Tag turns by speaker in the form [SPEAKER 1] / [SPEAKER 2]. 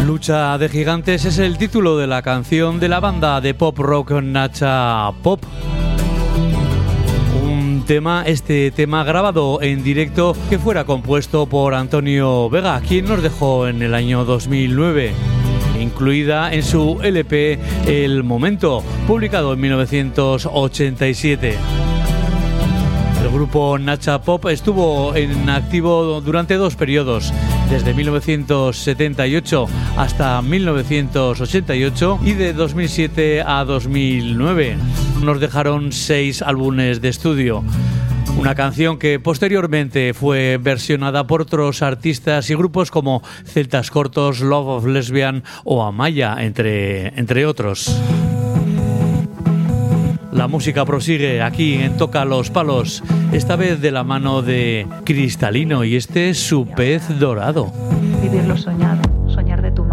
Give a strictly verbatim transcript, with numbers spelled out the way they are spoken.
[SPEAKER 1] Lucha de gigantes es el título de la canción de la banda de pop rock Nacha Pop. Un tema, este tema grabado en directo que fuera compuesto por Antonio Vega, quien nos dejó en el año dos mil nueve. Incluida en su L P El Momento, publicado en mil novecientos ochenta y siete. El grupo Nacha Pop estuvo en activo durante dos periodos, desde mil novecientos setenta y ocho hasta mil novecientos ochenta y ocho y de dos mil siete a dos mil nueve. Nos dejaron seis álbumes de estudio. Una canción que posteriormente fue versionada por otros artistas y grupos como Celtas Cortos, Love of Lesbian o Amaya, entre, entre otros. La música prosigue aquí en Toca los Palos, esta vez de la mano de Cristalino, y este es Su Pez Dorado.
[SPEAKER 2] Vivir lo soñado, soñar de tu